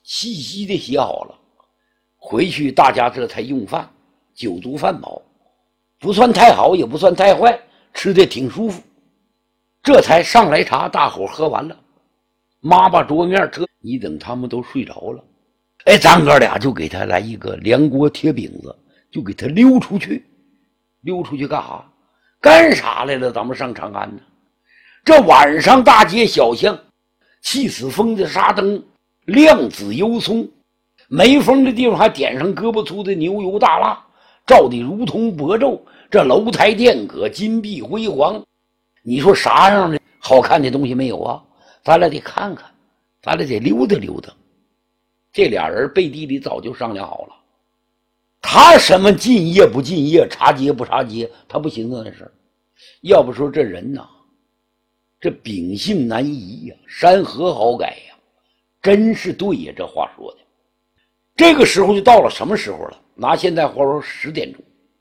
细细的写好了。回去大家这才用饭，酒足饭饱，不算太好也不算太坏，吃的挺舒服。这才上来茶，大伙喝完了，妈把桌面撤，你等他们都睡着了，哎，咱哥俩就给他来一个连锅贴饼子，就给他溜出去。溜出去干啥？干啥来了？咱们上长安呢。这晚上大街小巷，气死风的沙灯，亮紫油葱，没风的地方还点上胳膊粗的牛油大蜡，照得如同薄昼。这楼台殿阁，金碧辉煌。你说啥样的好看的东西没有啊？咱俩得看看，咱俩得溜达溜达。这俩人背地里早就商量好了，他什么进业不进业，查街不查街，他不寻思那事儿。要不说这人呐，这秉性难移呀，山河好改呀，真是对呀，这话说的。这个时候就到了什么时候了？拿现在话说10点钟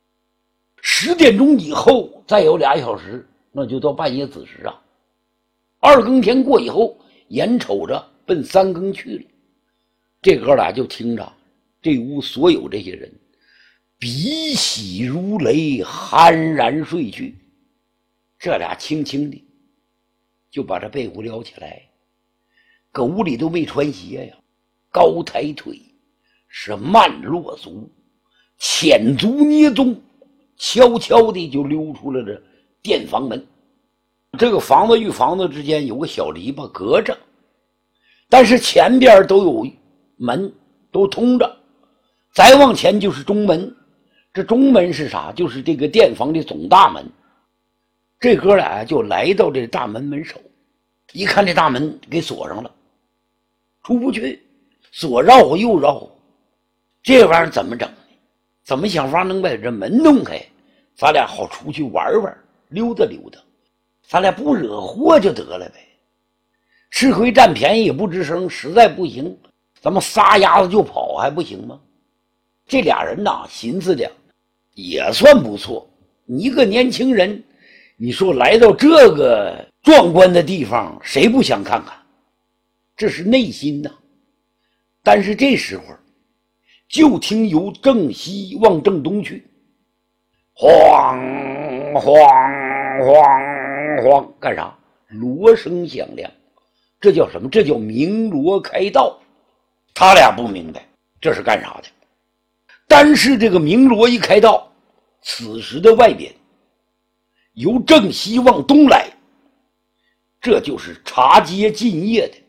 ，10点钟以后再有2小时，那就到半夜子时啊。2更天过以后，眼瞅着奔3更去了。这哥俩就听着这屋所有这些人鼻息如雷，酣然睡去。这俩轻轻的就把这被窝撩起来，搁屋里都没穿鞋呀，高抬腿，是慢落足，浅足捏踪，悄悄地就溜出了这店房门。这个房子与房子之间有个小篱笆隔着，但是前边都有门，都通着。再往前就是中门，这中门是啥？就是这个店房的总大门。这哥俩就来到这大门门首，一看这大门给锁上了，出不去，左绕右绕，这玩意儿怎么整呢？怎么想法能把这门弄开，咱俩好出去玩玩，溜达溜达，咱俩不惹祸就得了呗。吃亏占便宜也不吱声，实在不行咱们撒丫子就跑还不行吗？这俩人呐，寻思的也算不错。你一个年轻人，你说来到这个壮观的地方，谁不想看看？这是内心呐。但是这时候就听由正西往正东去，晃晃晃晃，干啥？锣声响亮，这叫什么？这叫鸣锣开道。他俩不明白这是干啥的，但是这个鸣锣一开道，此时的外边由正西往东来，这就是察街进业的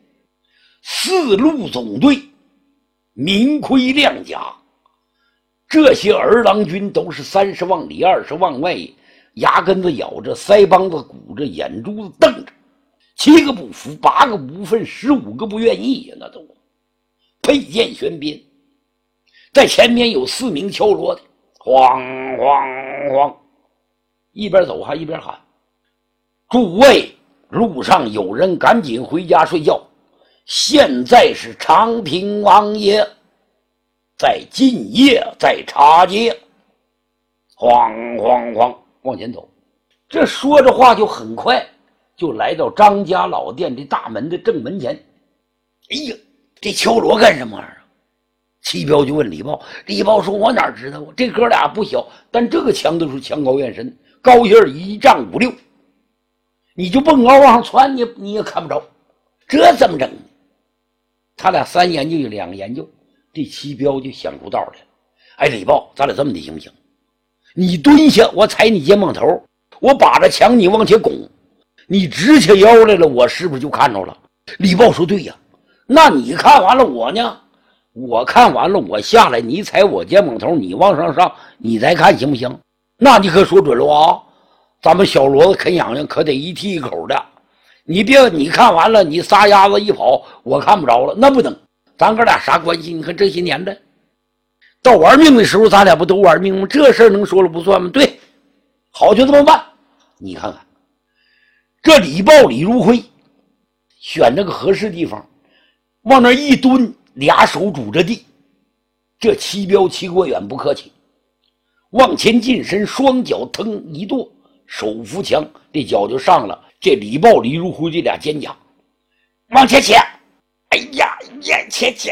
4路总队，民盔亮甲。这些儿郎军都是30往里20往外，牙根子咬着，腮帮子鼓着，眼珠子瞪着，7个不服，8个不忿，15个不愿意呀，那都佩剑悬鞭。在前面有4名敲锣的，晃晃晃，一边走还一边喊：诸位，路上有人赶紧回家睡觉，现在是长平王爷在进业，在察街。晃晃晃往前走，这说着话就很快就来到张家老店这大门的正门前。哎呀，这敲锣干什么玩意儿？齐彪就问李豹，李豹说：我哪知道啊？这哥俩不小，但这个墙都是墙高院深，高些1丈5、6，你就蹦高往上窜，你也看不着，这怎么整呢？他俩3研究2个研究，这齐彪就想出道来了。哎，李豹，咱俩这么的行不行？你蹲下，我踩你肩膀头，我把着墙你往前拱，你直起腰来了，我是不是就看着了？李豹说：对呀。那你看完了我呢？我看完了我下来，你踩我肩膀头，你往上上，你再看行不行？那你可说准了啊！咱们小骡子啃痒痒可得一屉一口的，你别你看完了你撒丫子一跑，我看不着了，那不能。咱哥俩啥关系？你看这些年的到玩命的时候，咱俩不都玩命吗？这事儿能说了不算吗？对，好就这么办。你看看这李豹李如辉选这个合适地方，往那一蹲，2手拄着地。这齐彪齐国远不客气，往前近身，双脚腾一跺，手扶墙，这脚就上了这李豹李如辉这俩肩胛，往前切，哎呀呀，切，